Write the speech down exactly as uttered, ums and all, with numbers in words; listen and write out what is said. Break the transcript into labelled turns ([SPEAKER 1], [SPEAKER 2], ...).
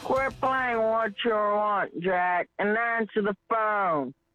[SPEAKER 1] Quit playing what you want, Jack, and answer the phone.